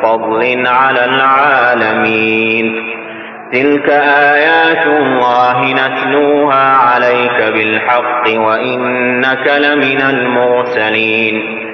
فضل على العالمين. تلك آيات الله نتلوها عليك بالحق وإنك لمن المرسلين.